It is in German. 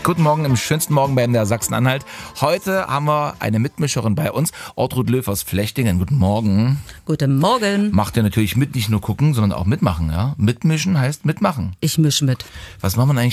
Guten Morgen im schönsten Morgen bei MDR Sachsen-Anhalt. Heute haben wir eine Mitmischerin bei uns, Ortrud Löw aus Flechtingen. Guten Morgen. Guten Morgen. Macht ihr natürlich mit, nicht nur gucken, sondern auch mitmachen, ja? Mitmischen heißt mitmachen. Ich mische mit. Was macht man eigentlich